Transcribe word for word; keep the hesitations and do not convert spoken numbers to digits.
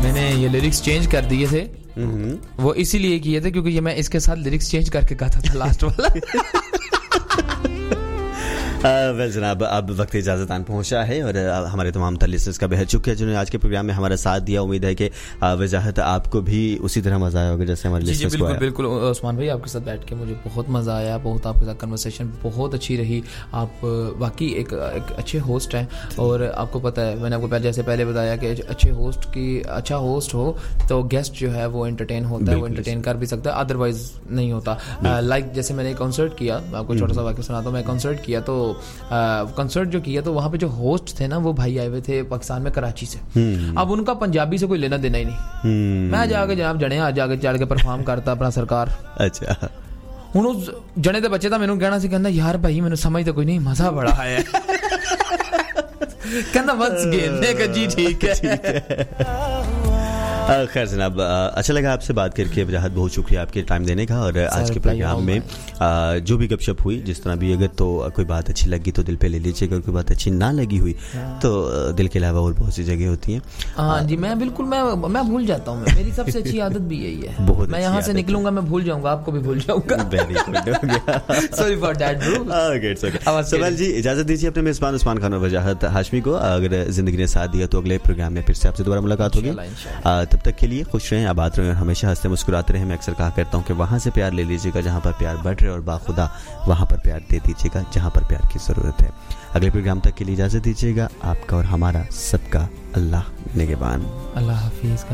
मैंने ये lyrics change कर दिए थे, वो इसीलिए किए थे क्योंकि ये मैं इसके साथ लिरिक्स चेंज करके गाता था लास्ट वाला। वेल जनाब, अब वक्त इजाज़त आन पहुंचा है और हमारे तमाम लिसनर्स का बेहद शुक्रिया जिन्होंने आज के प्रोग्राम में हमारा साथ दिया। उम्मीद है कि वजाहत आपको भी उसी तरह मज़ा आया होगा जैसे हमारे लिसनर्स को आया। बिल्कुल उस्मान भाई, आपके साथ बैठ के मुझे बहुत मज़ा आया, बहुत आपके साथ कन्वर्सेशन बहुत अच्छी रही। आप वाकई एक, एक अच्छे होस्ट हैं और आपको पता है, मैंने आपको जैसे पहले बताया कि अच्छे होस्ट की अच्छा होस्ट हो तो गेस्ट जो है वो एंटरटेन होता है, वो एंटरटेन कर भी सकता है, अदरवाइज नहीं होता। लाइक जैसे मैंने कॉन्सर्ट किया, आपको छोटा सा वाक़या सुनाता हूँ। मैं कॉन्सर्ट किया तो कंसर्ट uh, जो किया तो वहाँ पे जो होस्ट थे ना वो भाई आए हुए थे पाकिस्तान में, कराची से। अब उनका पंजाबी से कोई लेना देना ही नहीं। मैं जाके जनाब जने आज जाके चढ़ के परफॉर्म करता अपना सरकार। अच्छा, ਹੁਣ ਉਸ ਜਣੇ ਦੇ ਬੱਚੇ ਤਾਂ ਮੈਨੂੰ ਕਹਿਣਾ ਸੀ, ਕਹਿੰਦਾ ਯਾਰ ਭਾਈ ਮੈਨੂੰ ਸਮਝ ਤਾਂ ਕੋਈ ਨਹੀਂ, ਮਜ਼ਾ ਬੜਾ ਆਇਆ। ਕਹਿੰਦਾ ਬਸ गेम ने कहा जी ठीक है। खैर जनाब, अच्छा लगा आपसे बात करके। वजाहत बहुत शुक्रिया आपके टाइम देने का। और आज के प्रोग्राम में जो भी गपशप हुई जिस तरह भी, अगर तो कोई बात अच्छी लगी तो दिल पे ले लीजिएगा, कोई बात अच्छी ना लगी हुई तो दिल के अलावा और बहुत सी जगह होती हैं। हाँ जी, मैं बिल्कुल मैं मैं भूल जाता हूँ। मेरी सबसे अच्छी आदत भी यही है, बहुत मैं यहाँ से निकलूंगा मैं भूल जाऊंगा, आपको भी भूल जाऊंगा। Very good, sorry for that bro. सवाल जी, इजाजत दीजिए अपने मेजबान उस्मान खान और वजाहत हाशमी को। अगर जिंदगी ने साथ दिया तो अगले प्रोग्राम में फिर से आपसे दोबारा मुलाकात होगी। तब तक के लिए खुश रहें, आबाद रहें और हमेशा हंसते मुस्कुराते रहें। मैं अक्सर कहा करता हूँ कि वहाँ से प्यार ले लीजिएगा जहाँ पर प्यार बढ़ रहे, और बाखुदा वहाँ पर प्यार दे दीजिएगा जहाँ पर प्यार की ज़रूरत है। अगले प्रोग्राम तक के लिए इजाज़त दीजिएगा। आपका और हमारा सबका अल्लाह निगहबान। अल्लाह हाफिज़।